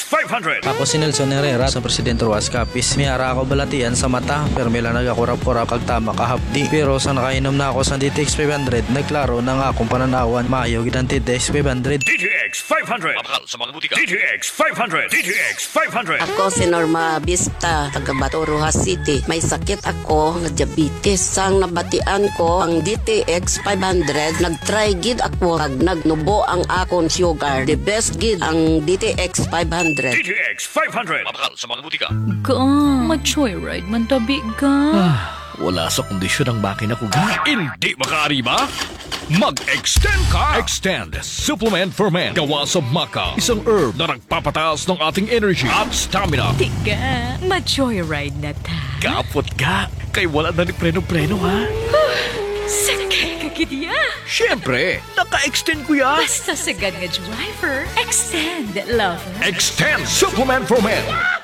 DTX 500. Ako si Nelson Herrera sa Presidente Ruas Capiz. May ara ako balatian sa mata pero may lang nagakurap-kurap kag tama kahapdi. Pero sa nakainom na ako sa DTX 500, nagklaro na nga akong pananawan maayo gid ang DTX 500. DTX 500. Mapakal sa mga butika. DTX 500. DTX 500. Ako si Norma Vista, taga Bato, Rojas City. May sakit ako nga diabetes. Sang nabatian ko ang DTX 500, nagtry gid ako kag nagnubo ang akon sugar. The best gid ang DTX 500. DTX 500. Mapakal sa mga butika. Ka, ma-joyride man tabi ka. Wala sa kondisyon ang makina ko ga. Hindi makaariba? Mag-extend ka! Extend Supplement for Men. Gawa sa maca. Isang herb na nagpapataas ng ating energy at stamina. Tiga, ma-joyride na ta. Kapot ka. Kay wala na ni preno-preno ha. Sakay ka gidya. Siyempre, naka-extend ko ya. Basta sagad nga driver, extend lover. Extend Supplement for Men.